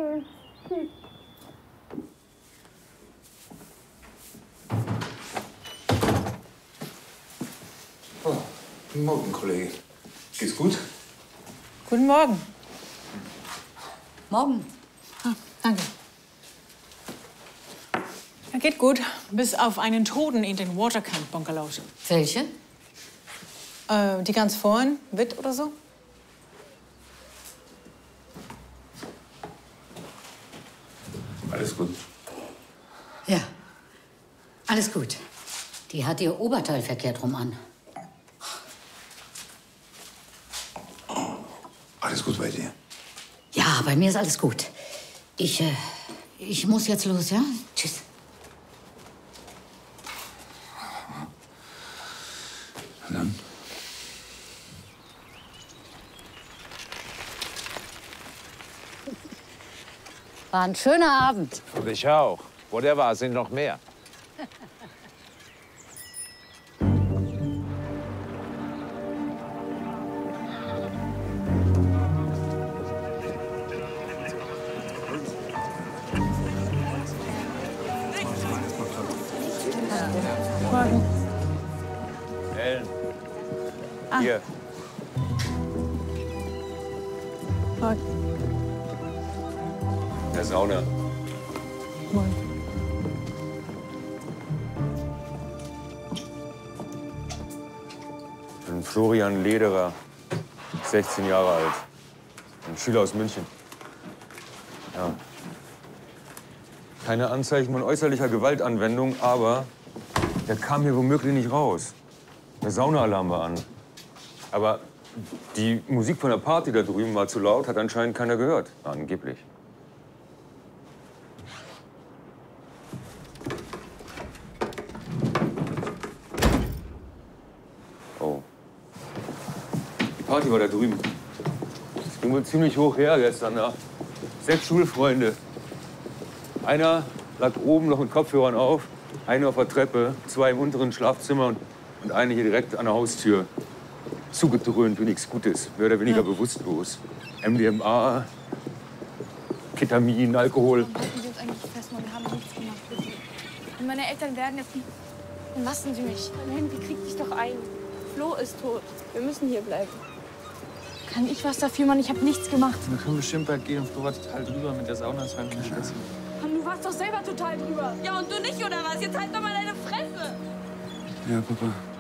Oh, guten Morgen, Kollege. Geht's gut? Guten Morgen. Morgen. Ah, danke. Ja, geht gut, bis auf einen Toten in den Watercamp-Bungalows. Welche? Die ganz vorn, Witt oder so? Alles gut. Ja, alles gut. Die hat ihr Oberteil verkehrt rum an. Alles gut bei dir? Ja, bei mir ist alles gut. Ich muss jetzt los, ja? Tschüss. Dann. War ein schöner Abend. Und ich auch. Wo der war, sind noch mehr. Morgen. Ellen. Hier. Morgen. Der Sauna. Morgen. Ich bin Florian Lederer, 16 Jahre alt. Ein Schüler aus München. Ja. Keine Anzeichen von äußerlicher Gewaltanwendung, aber der kam hier womöglich nicht raus. Der Saunaalarm war an. Aber die Musik von der Party da drüben war zu laut, hat anscheinend keiner gehört. Angeblich. Oh. Die Party war da drüben. Es ging wohl ziemlich hoch her gestern Nacht. 6 Schulfreunde. Einer lag oben noch mit Kopfhörern auf, einer auf der Treppe, 2 im unteren Schlafzimmer und eine hier direkt an der Haustür. Zugedröhnt wie nichts Gutes, mehr oder weniger bewusstlos. MDMA, Ketamin, Alkohol. Warum halten Sie uns eigentlich fest, Mann? Wir haben nichts gemacht, bitte. Und meine Eltern werden jetzt... Dann lassen Sie mich. Henry, krieg dich doch ein. Flo ist tot. Wir müssen hier bleiben. Kann ich was dafür, Mann? Ich habe nichts gemacht. Wir können bestimmt bald gehen und Flo war total drüber mit der Sauna. Das war eine Scheiße. Mann, du warst doch selber total drüber. Ja, und du nicht, oder was? Jetzt halt doch mal deine Fresse. Ja, Papa.